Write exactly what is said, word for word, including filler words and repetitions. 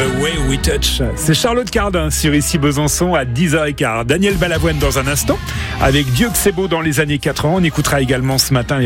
The Way We Touch. C'est Charlotte Cardin sur Ici Besançon à dix heures quinze. Daniel Balavoine dans un instant avec Dieu que c'est beau dans les années quatre-vingts. On écoutera également ce matin